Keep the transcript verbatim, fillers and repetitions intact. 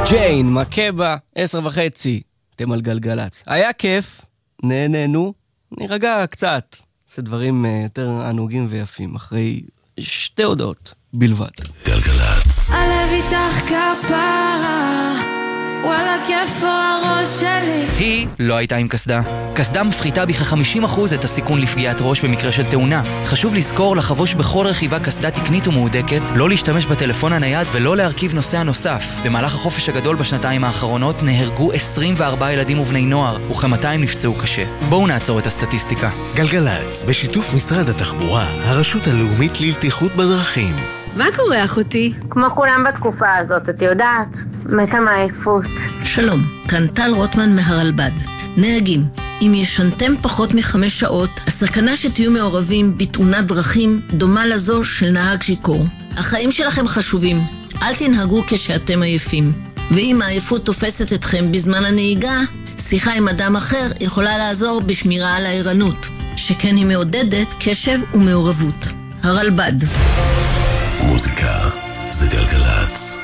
ג'יין, מקבה, עשר וחצי, אתם על גלגלץ. היה כיף, נהננו, נרגע קצת. עושה דברים יותר ענוגים ויפים, אחרי שתי הודעות בלבד. גלגלץ. הלב איתך כפרה, וואלה כיף הראש שלי. היא לא הייתה עם קסדה. קסדה מפחיתה בכ-חמישים אחוז את הסיכון לפגיעת ראש במקרה של תאונה. חשוב לזכור לחבוש בכל רכיבה קסדה תקנית ומהודקת, לא להשתמש בטלפון הנייד ולא להרכיב נוסע נוסף. במהלך החופש הגדול בשנתיים האחרונות נהרגו עשרים וארבעה ילדים ובני נוער, וכ-מאתיים נפצעו קשה. בואו נעצור את הסטטיסטיקה. גלגלץ, בשיתוף משרד התחבורה, הרשות הלאומית לבטיחות בדרכים. מה קורה אחותי? כמו כולם בתקופה הזאת, את יודעת, מתה מעייפות. שלום, כאן טל רוטמן מהרלב"ד. נהגים, אם ישנתם פחות מחמש שעות, הסכנה שתהיו מעורבים בתאונת דרכים דומה לזו של נהג שיכור. החיים שלכם חשובים, אל תנהגו כשאתם עייפים. ואם העייפות תופסת אתכם בזמן הנהיגה, שיחה עם אדם אחר יכולה לעזור בשמירה על הערנות, שכן היא מעודדת קשב ומעורבות. הרלב"ד. מוזיקה זה גלגלץ.